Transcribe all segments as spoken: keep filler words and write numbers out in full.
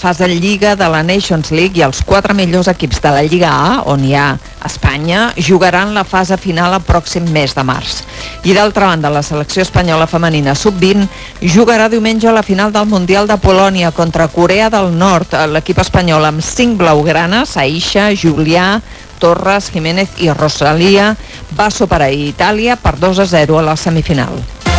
fase Lliga de la Nations League i els quatre millors equips de la Lliga A, on hi ha Espanya, jugaran la fase final el pròxim mes de març. I d'altra banda, la selecció espanyola femenina sub vint jugarà diumenge a la final del Mundial de Polònia contra Corea del Nord. L'equip espanyol amb cinc blaugranes, Aisha, Julià, Torres, Jiménez i Rosalía, va superar Itàlia per dos a zero a la semifinal.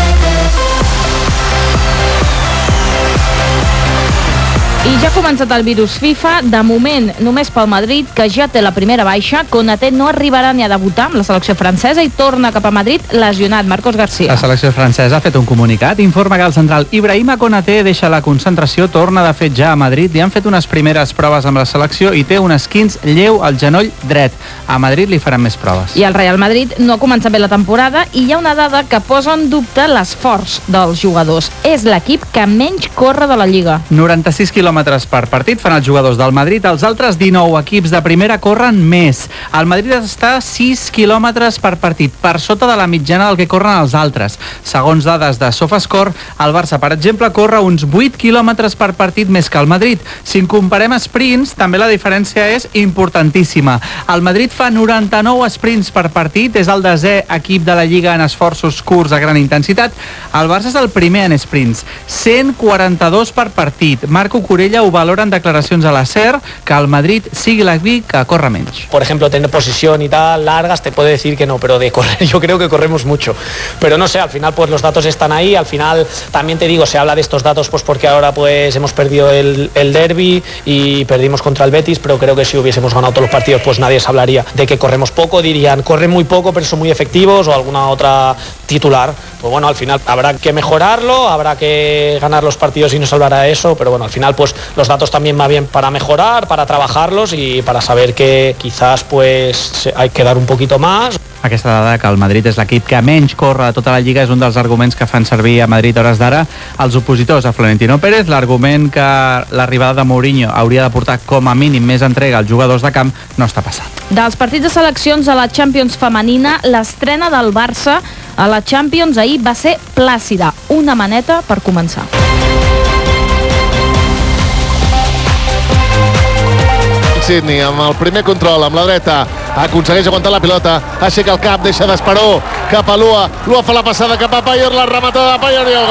I ja ha començat el virus FIFA, de moment només pel Madrid, que ja té la primera baixa. Konaté no arribarà ni a debutar amb la selecció francesa i torna cap a Madrid lesionat. Marcos García. La selecció francesa ha fet un comunicat, informa que el central Ibrahima Konaté deixa la concentració, torna de fet ja a Madrid, li han fet unes primeres proves amb la selecció i té un esquinç lleu al genoll dret. A Madrid li faran més proves. I el Real Madrid no ha començat bé la temporada i hi ha una dada que posa en dubte l'esforç dels jugadors. És l'equip que menys corre de la Lliga. noranta-sis quilòmetres per partit fan els jugadors del Madrid, els altres dinou equips de primera corren més. El Madrid està a sis quilòmetres per partit, per sota de la mitjana del que corren els altres. Segons dades de Sofascore, el Barça, per exemple, corre uns vuit quilòmetres per partit més que el Madrid. Si en comparem sprints, també la diferència és importantíssima. El Madrid fa noranta-nou sprints per partit, és el desè equip de la Lliga en esforços curts a gran intensitat. El Barça és el primer en sprints, cent quaranta-dos per partit. Marco Corella ho valora en declaracions a la SER, que el Madrid sigui l'equip que corre menys. Por ejemplo, tener posición y tal, largas, te puedo decir que no, pero de correr yo creo que corremos mucho. Pero no sé, al final pues los datos están ahí, al final también te digo, se habla de estos datos pues porque ahora pues hemos perdido el, el derbi y perdimos contra el Betis, pero creo que si hubiésemos ganado todos los partidos pues nadie se hablaría de que corremos poco, dirían corren muy poco pero son muy efectivos o alguna otra titular. Pues bueno, al final habrá que mejorarlo, habrá que ganar los partidos y no se hablará de eso, pero bueno, al final pues los datos también va bien para mejorar, para trabajarlos y para saber que quizás pues hay que dar un poquito más. Aquesta dada que el Madrid és l'equip que menys corre a tota la Lliga és un dels arguments que fan servir a Madrid a hores d'ara els opositors a Florentino Pérez. L'argument que l'arribada de Mourinho hauria de portar com a mínim més entrega als jugadors de camp no està passant. Dels partits de seleccions a la Champions femenina, l'estrena del Barça a la Champions ahir va ser plàcida, una maneta per començar. Sidney amb el primer control, amb la dreta, aconsegueix aguantar la pilota, aixeca el cap, deixa d'Esperó, cap a Lua, Lua fa la passada cap a Paior, la rematada de Paior i el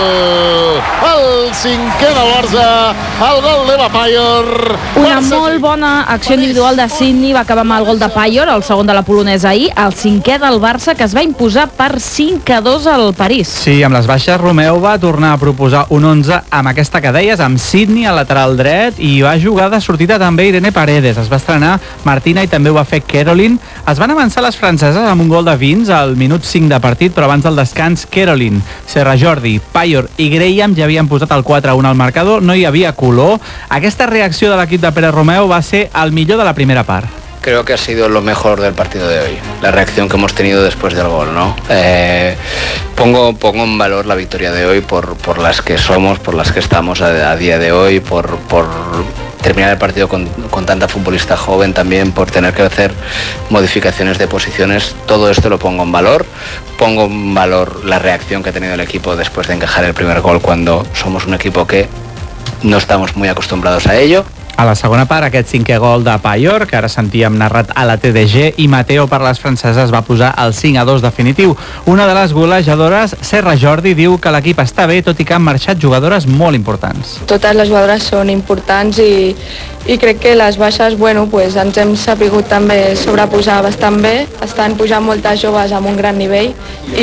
gol! El cinquè del Barça, el gol d'Eva Paior. Una molt bona acció individual de Sidney va acabar amb el gol de Paior, el segon de la polonesa ahir, el cinquè del Barça, que es va imposar per cinc a dos al París. Sí, amb les baixes, Romeu va tornar a proposar un onze amb aquesta que deies, amb Sidney al lateral dret, i va jugar de sortida també Irene Paredes. Es va estrenar Martina i també ho va fer Caroline. Es van avançar les franceses amb un gol de Vins al minut cinc de partit, però abans del descans Caroline, Serra Jordi, Paior i Graham ja havien posat el quatre a un al marcador, no hi havia color. Aquesta reacció de l'equip de Pérez Romeu va ser el millor de la primera part. Creo que ha sido lo mejor del partido de hoy, la reacción que hemos tenido después del gol, ¿no? Eh, pongo, pongo en valor la victoria de hoy por, por las que somos, por las que estamos a, a día de hoy, por, por terminar el partido con, con tanta futbolista joven también, por tener que hacer modificaciones de posiciones. Todo esto lo pongo en valor. Pongo en valor la reacción que ha tenido el equipo después de encajar el primer gol, cuando somos un equipo que no estamos muy acostumbrados a ello. A la segona part, aquest cinquè gol de Paior, que ara sentíem narrat a la T D G, i Mateo per les franceses va posar el cinc a dos definitiu. Una de les golejadores, Serra Jordi, diu que l'equip està bé, tot i que han marxat jugadores molt importants. Totes les jugadores són importants i, i crec que les baixes, bueno, pues ens hem sapigut també sobreposar bastant bé. Estan pujant moltes joves amb un gran nivell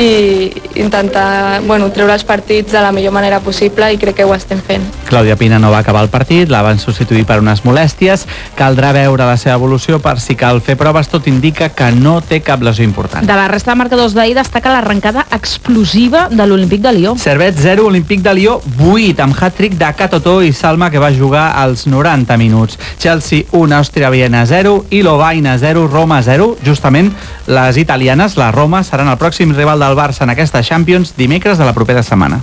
i intentar, bueno, treure els partits de la millor manera possible, i crec que ho estem fent. Clàudia Pina no va acabar el partit, la van substituir per unes molèsties. Caldrà veure la seva evolució per si cal fer proves. Tot indica que no té cap lesió important. De la resta de marcadors d'ahir destaca l'arrencada explosiva de l'Olímpic de Lió. Servet zero, Olímpic de Lió vuit, amb hat-trick de Katoto i Salma, que va jugar als noranta minuts. Chelsea un, Àustria Viena zero i Lovaina zero, Roma zero. Justament les italianes, la Roma, seran el pròxim rival del Barça en aquesta Champions dimecres de la propera setmana.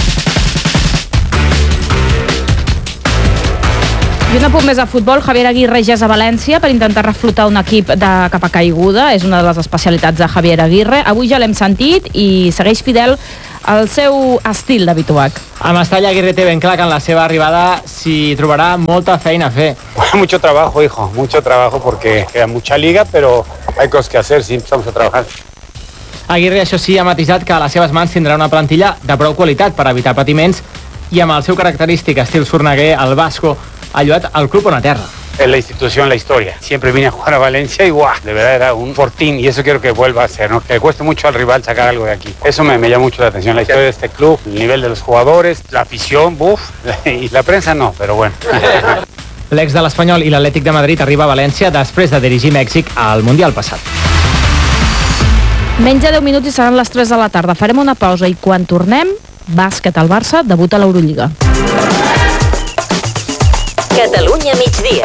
I un apunt més a futbol, Javier Aguirre ja és a València per intentar reflotar un equip de capa caiguda. És una de les especialitats de Javier Aguirre. Avui ja l'hem sentit i segueix fidel el seu estil de Bituac. Amb Estalla Aguirre té ben clar que en la seva arribada s'hi trobarà molta feina a fer. Mucho trabajo, hijo, mucho trabajo porque queda mucha liga, pero hay cosas que hacer, sí, vamos a trabajar. Aguirre, això sí, ha matisat que a les seves mans tindrà una plantilla de prou qualitat per evitar patiments i amb el seu característic estil sorneguer, el Vasco ha ayudat al club on a terra. Es la institución, la historia. Siempre vine a jugar a Valencia y guau, de verdad era un fortín y eso quiero que vuelva a ser, ¿no? Que le cueste mucho al rival sacar algo de aquí. Eso me, me llama mucho la atención, la historia de este club, el nivel de los jugadores, la afición, buf, y la prensa no, pero bueno. L'ex de l'Espanyol i l'Atlètic de Madrid arriba a València després de dirigir Mèxic al Mundial passat. Menys de deu minuts i seran les tres de la tarda. Farem una pausa i quan tornem, bàsquet al Barça debuta a l'Eurolliga. Catalunya migdia.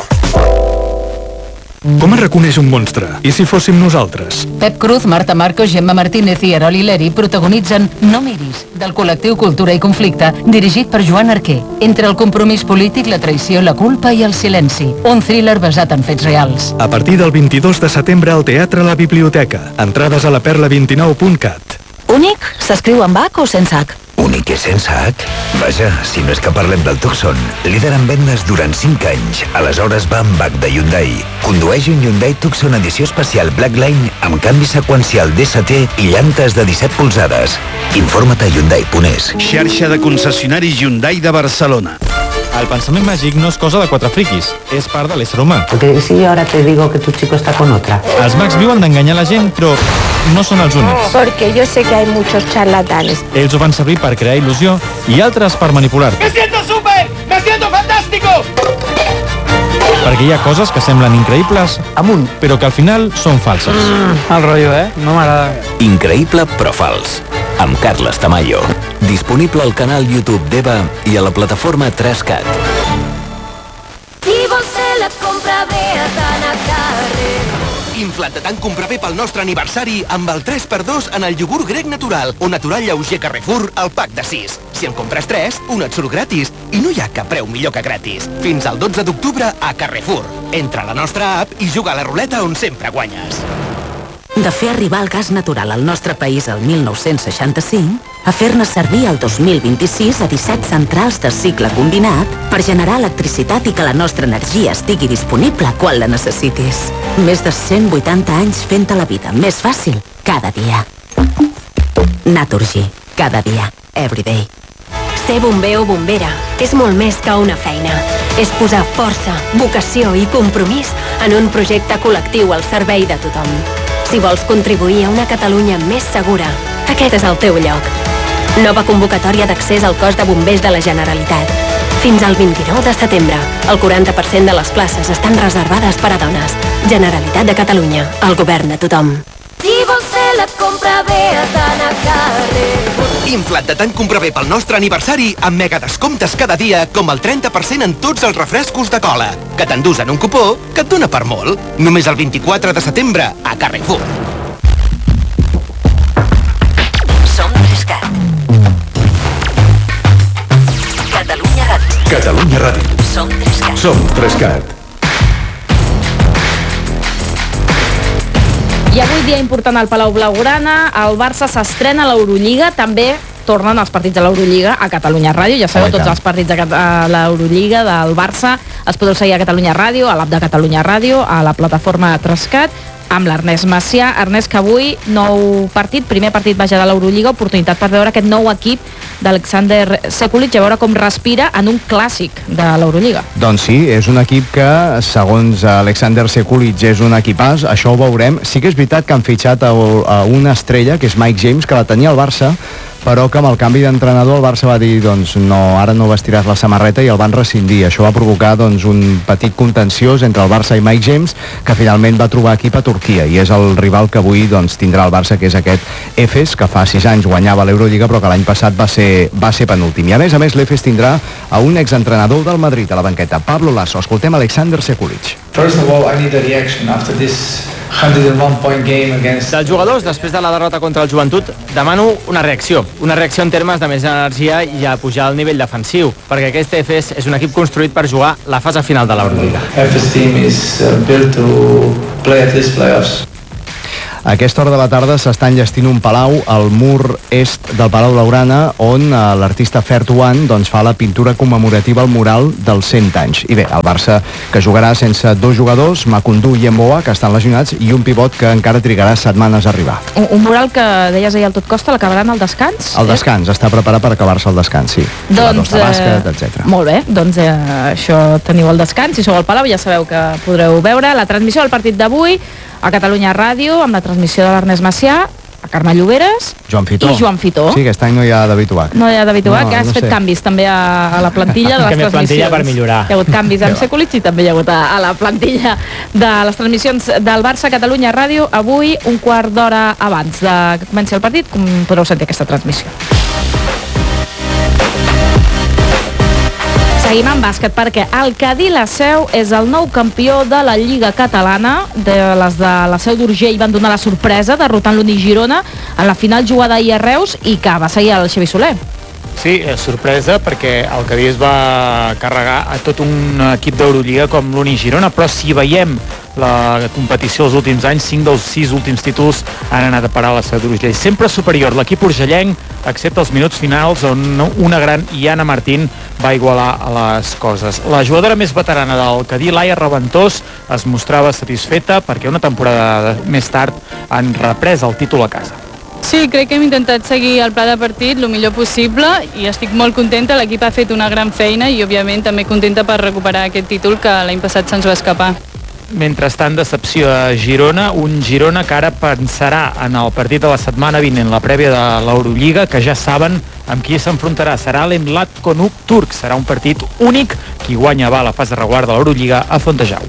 Com es reconeix un monstre? I si fóssim nosaltres? Pep Cruz, Marta Marcos, Gemma Martínez i Eroli Leri protagonitzen No miris, del col·lectiu Cultura i Conflicte, dirigit per Joan Arquer. Entre el compromís polític, la traïció, la culpa i el silenci. Un thriller basat en fets reals. A partir del vint-i-dos de setembre al Teatre La Biblioteca. Entrades a la perla vint nou punt cat. Únic s'escriu amb H o sense H? Únic i sense H? Vaja, si no és que parlem del Tucson. Líder en vendes durant cinc anys. Aleshores va amb H de Hyundai. Condueix un Hyundai Tucson edició especial Blackline amb canvi seqüencial D S T i llantes de disset polzades. Informa't a Hyundai punt es. Xarxa de concessionaris Hyundai de Barcelona. El pensament màgic no és cosa de quatre friquis, és part de l'ésser humà. Porque si ahora te digo que tu chico está con otra. Els mags viuen d'enganyar la gent, però no són els únics. Porque yo sé que hay muchos charlatanes. Ells ho fan servir per crear il·lusió i altres per manipular-te. ¡Me siento súper! ¡Me siento fantástico! Perquè hi ha coses que semblen increïbles amunt, però que al final són falses. Mm, el rotllo, eh? No m'agrada. Increïble però fals. Amb Carles Tamayo. Disponible al canal YouTube d'Eva i a la plataforma tres cat. Si vols fer la compra bé has d'anar a carrer. Infla't de tant comprar bé pel nostre aniversari amb el tres per dos en el iogurt grec natural o natural lleuger Carrefour al pack de sis. Si en compres tres, un et surt gratis. I no hi ha cap preu millor que gratis. Fins al dotze d'octubre a Carrefour. Entra a la nostra app i juga a la ruleta on sempre guanyes. De fer arribar el gas natural al nostre país el mil nou-cents seixanta-cinc a fer-ne servir el dos mil vint-i-sis a disset centrals de cicle combinat per generar electricitat i que la nostra energia estigui disponible quan la necessitis. Més de cent vuitanta anys fent-te la vida més fàcil cada dia. Naturgy. Cada dia. Everyday. Ser bomber o bombera és molt més que una feina. És posar força, vocació i compromís en un projecte col·lectiu al servei de tothom. Si vols contribuir a una Catalunya més segura, aquest és el teu lloc. Nova convocatòria d'accés al cos de bombers de la Generalitat. Fins al vint-i-nou de setembre, el quaranta per cent de les places estan reservades per a dones. Generalitat de Catalunya, el govern de tothom. Si vols fer la compra bé has d'anar a carrer. Infla't de tant comprar bé pel nostre aniversari amb mega descomptes cada dia com el trenta per cent en tots els refrescos de cola. Que t'endús en un cupó que et dona per molt. Només el vint-i-quatre de setembre a Carrefour. Som tres cat. Catalunya Ràdio. Catalunya Ràdio. Som tres cat. Som tres cat. I avui dia important al Palau Blaugrana, el Barça s'estrena a l'Eurolliga, també tornen els partits de l'Eurolliga a Catalunya Ràdio, ja sabeu, tots els partits de l'Eurolliga del Barça els podeu seguir a Catalunya Ràdio, a l'app de Catalunya Ràdio, a la plataforma tres cat, amb l'Ernest Macià. Ernest, que avui nou partit, primer partit vaja de l'Eurolliga, oportunitat per veure aquest nou equip d'Alexander Sekulic, a veure com respira en un clàssic de l'Eurolliga. Doncs sí, és un equip que, segons Alexander Sekulic, és un equipàs, això ho veurem. Sí que és veritat que han fitxat a una estrella, que és Mike James, que la tenia al Barça, però que amb el canvi d'entrenador el Barça va dir doncs no, ara no vestiràs la samarreta i el van rescindir. Això va provocar doncs un petit contenciós entre el Barça i Mike James, que finalment va trobar equip a Turquia, i és el rival que avui doncs tindrà el Barça, que és aquest Efes, que fa sis anys guanyava l'Eurolliga però que l'any passat va ser, va ser penúltim. I a més a més l'Efes tindrà a un exentrenador del Madrid a la banqueta, Pablo Lasso. Escoltem Alexander Sekulic. First of all, I need a reaction after this one oh one point game against... Dels jugadors, després de la derrota contra el Joventut, demano una reacció. Una reacció en termes de més energia i a pujar el nivell defensiu, perquè aquest Efes és un equip construït per jugar la fase final de l'Eurolliga. Efes team is built to play at least playoffs. A aquesta hora de la tarda s'està enllestint un palau al mur est del Palau Blaugrana, on eh, l'artista Fertuan doncs, fa la pintura commemorativa al mural dels cent anys. I bé, el Barça que jugarà sense dos jugadors, Macundú i Emboa, que estan lesionats, i un pivot que encara trigarà setmanes a arribar. Un, un mural que deies ahir al tot costa, l'acabaran al descans? El descans, eh? Està preparat per acabar-se el descans, sí. Doncs, de bàsquet, etcètera. Molt bé, doncs eh, això teniu el descans. Si sou al Palau ja sabeu que podreu veure la transmissió del partit d'avui a Catalunya Ràdio, amb la transmissió de l'Ernest Macià, a Carme Lloberes Joan Fitó. i Joan Fitó. Sí, aquest any no hi ha David Ubach. No hi ha David Ubach, no, que has no fet sé. canvis també a, a la plantilla de les Canvi de transmissions. plantilla per millorar. Hi ha hagut canvis en Sekulic i també hi ha hagut a, a la plantilla de les transmissions del Barça a Catalunya Ràdio. Avui, un quart d'hora abans de que comenci el partit, com podreu sentir aquesta transmissió. Seguim amb bàsquet perquè el Cadí La Seu és el nou campió de la Lliga Catalana. De les de la Seu d'Urgell van donar la sorpresa derrotant l'Uni Girona en la final jugada ahir a Reus i que va seguir el Xavi Soler. Sí, és sorpresa perquè el Cadí es va carregar a tot un equip d'Eurolliga com l'Uni Girona, però si veiem la competició dels últims anys, cinc dels sis últims títols han anat a parar a la Seu d'Urgell. Sempre superior l'equip urgellenc, excepte els minuts finals on una gran Iana Martín va igualar a les coses. La jugadora més veterana del Cadí, Laia Reventós, es mostrava satisfeta perquè una temporada més tard han reprès el títol a casa. Sí, crec que hem intentat seguir el pla de partit el millor possible i estic molt contenta, l'equip ha fet una gran feina i òbviament també contenta per recuperar aquest títol que l'any passat se'ns va escapar. Mentrestant, decepció a Girona, un Girona que ara pensarà en el partit de la setmana vinent, la prèvia de l'Eurolliga, que ja saben amb qui s'enfrontarà. Serà l'Emlat Konuk turc, serà un partit únic, qui guanya va a la fase regular de l'Eurolliga a Fontejau.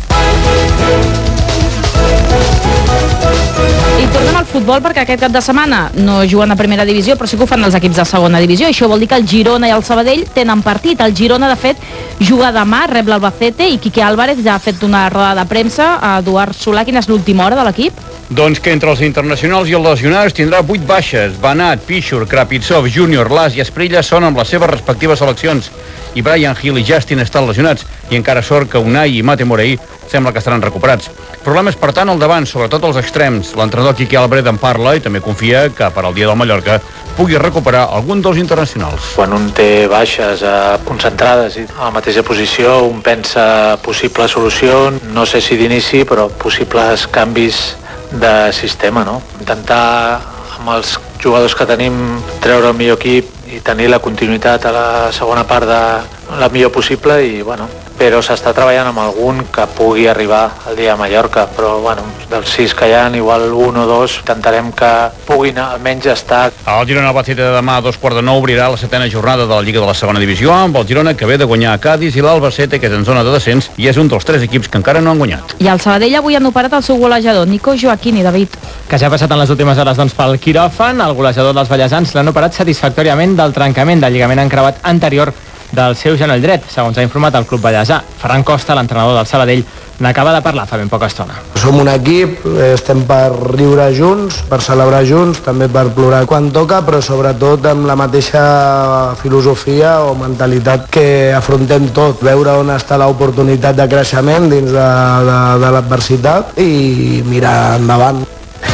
I tornem al futbol perquè aquest cap de setmana no juguen a primera divisió, però sí que ho fan els equips de segona divisió. Això vol dir que el Girona i el Sabadell tenen partit. El Girona, de fet, juga demà, rep l'Albacete, i Quique Álvarez ja ha fet una roda de premsa a Eduard Solà. Quina és l'última hora de l'equip? Doncs que entre els internacionals i els lesionats tindrà vuit baixes. Banat, Pichur, Krapitsov, Júnior, Las i Esprilla són amb les seves respectives seleccions. I Brian Hill i Justin estan lesionats. I encara sort que Unai i Mate Morei sembla que estaran recuperats. Problemes, per tant, al davant, sobretot als extrems. L'entrenador Quique Álvarez en parla i també confia que per al dia del Mallorca pugui recuperar algun dels internacionals. Quan un té baixes eh, concentrades i a la mateixa posició, un pensa possible solució, no sé si d'inici, però possibles canvis de sistema, no? Intentar amb els jugadors que tenim treure el millor equip i tenir la continuïtat a la segona part de la millor possible i, bueno, però s'està treballant amb algun que pugui arribar al dia a Mallorca, però, bueno, dels sis que hi ha, igual un o dos, intentarem que puguin almenys estar. El Girona Albacete de demà a dos quarts de nou obrirà la setena jornada de la Lliga de la segona divisió amb el Girona, que ve de guanyar a Cádiz, i l'Albacete, que és en zona de descens i és un dels tres equips que encara no han guanyat. I el Sabadell avui han operat el seu golejador, Nico Joaquini, David. Que ja ha passat en les últimes hores doncs, pel quiròfan. El golejador dels ballesans l'han operat satisfactòriament del trencament del lligament encrevat anterior del seu genoll dret, segons ha informat el club ballesà. Ferran Costa, l'entrenador del Sabadell, n'acaba de parlar fa ben poca estona. Som un equip, estem per riure junts, per celebrar junts, també per plorar quan toca, però sobretot amb la mateixa filosofia o mentalitat que afrontem tot, veure on està l'oportunitat de creixement dins de, de, de l'adversitat i mirar endavant.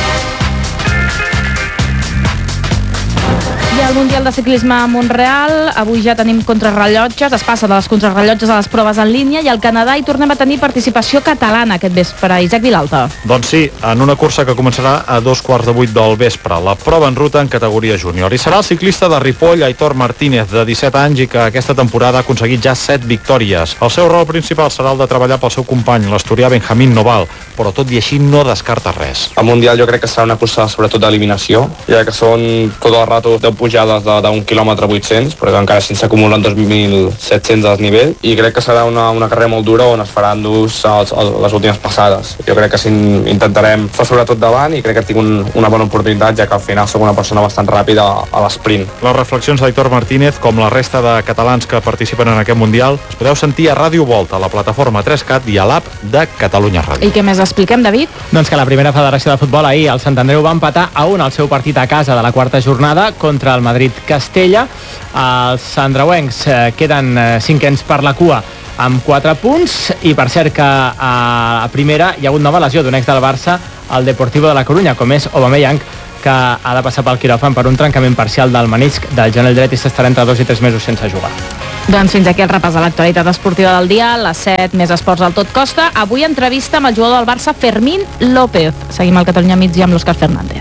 El Mundial de Ciclisme a Montreal, avui ja tenim contrarrellotges, es passa de les contrarrellotges a les proves en línia, i al Canadà hi tornem a tenir participació catalana aquest vespre. Isaac Vilalta. Doncs sí, en una cursa que començarà a dos quarts de vuit del vespre, la prova en ruta en categoria júnior. I serà el ciclista de Ripoll, Aitor Martínez, de disset anys, i que aquesta temporada ha aconseguit ja set victòries. El seu rol principal serà el de treballar pel seu company, l'asturià Benjamín Noval, però tot i així no descarta res. El Mundial jo crec que serà una cursa sobretot d'eliminació, ja que són tot el rato deu pujades d'un quilòmetre vuit-cents, però que encara així s'acumulen dos mil set-cents al nivell, i crec que serà una, una carrera molt dura on es faran durs els, els, les últimes passades. Jo crec que sí, intentarem estar sobretot davant i crec que tinc un, una bona oportunitat, ja que al final soc una persona bastant ràpida a l'esprint. Les reflexions d'Aitor Martínez, com la resta de catalans que participen en aquest Mundial, es podeu sentir a Ràdio Volta, a la plataforma tres cat i a l'app de Catalunya Ràdio. I què més expliquem, David? Doncs que la primera federació de futbol ahir, el Sant Andreu, va empatar a un al seu partit a casa de la quarta jornada contra el Madrid-Castella. Els andreuencs eh, queden eh, cinquens per la cua amb quatre punts, i per cert que a primera hi ha hagut nova lesió d'un ex del Barça, al Deportivo de la Corunya, com és Aubameyang, que ha de passar pel quiròfan per un trencament parcial del menisc del genoll dret i s'estarà entre dos i tres mesos sense jugar. Doncs fins aquí el repàs de l'actualitat esportiva del dia, les set més esports al tot costa. Avui entrevista amb el jugador del Barça, Fermín López. Seguim al Catalunya Migdia amb l'Òscar Fernández.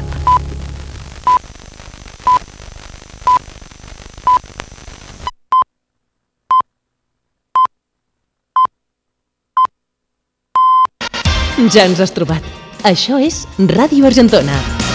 Ja ens has trobat. Això és Ràdio Argentona.